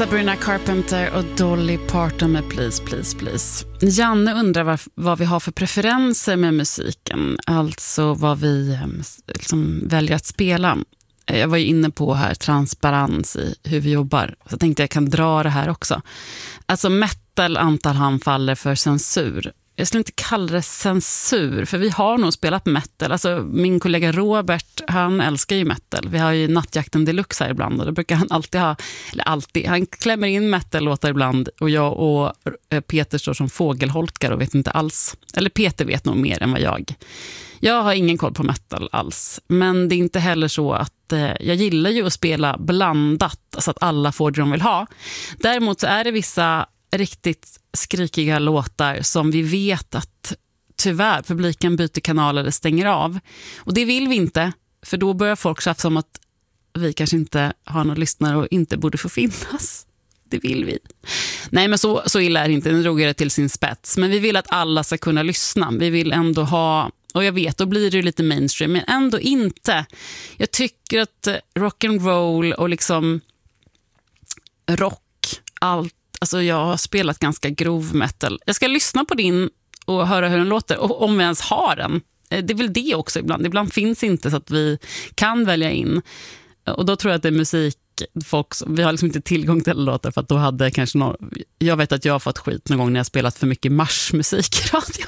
Sabrina Carpenter och Dolly Parton med Please, Please, Please. Janne undrar vad vi har för preferenser med musiken. Alltså vad vi liksom väljer att spela. Jag var ju inne på här transparens i hur vi jobbar. Så jag tänkte jag kan dra det här också. Alltså metal antar han faller för censur. Jag skulle inte kalla det censur, för vi har nog spelat metal. Alltså min kollega Robert, han älskar ju metal. Vi har ju Nattjakten Deluxe här ibland och då brukar han alltid ha, eller alltid, han klämmer in metal-låtar ibland och jag och Peter står som fågelholkar och vet inte alls. Eller Peter vet nog mer än vad jag. Jag har ingen koll på metal alls, men det är inte heller så att jag gillar ju att spela blandat så att alla får det de vill ha. Däremot så är det vissa riktigt skrikiga låtar som vi vet att tyvärr publiken byter kanal eller stänger av. Och det vill vi inte, för då börjar folk tjafsa om att vi kanske inte har någon lyssnare och inte borde få finnas. Det vill vi. Nej, men så illa är det inte. Nu drog jag det till sin spets. Men vi vill att alla ska kunna lyssna. Vi vill ändå ha, och jag vet, då blir det lite mainstream, men ändå inte. Jag tycker att rock and roll och liksom rock, allt. Alltså jag har spelat ganska grov metal. Jag ska lyssna på din och höra hur den låter. Och om vi ens har den. Det är väl det också ibland. Ibland finns inte så att vi kan välja in. Och då tror jag att det är musik. Vi har liksom inte tillgång till låtar för att då hade kanske någon... Jag vet att jag har fått skit någon gång när jag spelat för mycket marschmusik i radio.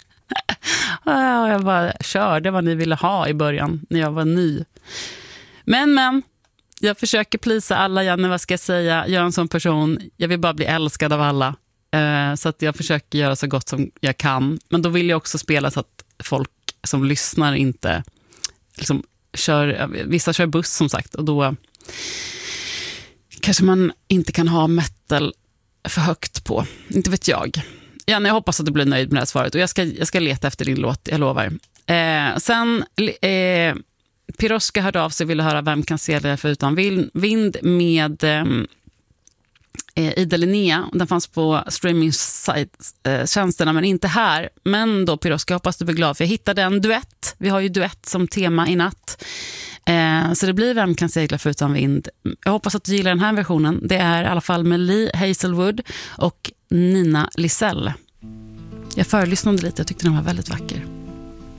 Jag bara körde vad ni ville ha i början när jag var ny. Men... Jag försöker plisa alla, Janne, vad ska jag säga? Jag är en sån person, jag vill bara bli älskad av alla. Så att jag försöker göra så gott som jag kan. Men då vill jag också spela så att folk som lyssnar inte liksom vissa kör buss som sagt. Och då kanske man inte kan ha metal för högt på. Inte vet jag. Janne, jag hoppas att du blir nöjd med det här svaret. Och jag ska leta efter din låt, jag lovar. Sen... Piroska hörde av sig och ville höra Vem kan segla för utan vind med Ida Linnea. Den fanns på streaming-tjänsterna men inte här. Men då Piroska, hoppas du blir glad för jag hittade en duett. Vi har ju duett som tema i natt. Så det blir Vem kan segla för utan vind. Jag hoppas att du gillar den här versionen. Det är i alla fall med Lee Hazelwood och Nina Lisell. Jag förlyssnade lite, jag tyckte den var väldigt vacker.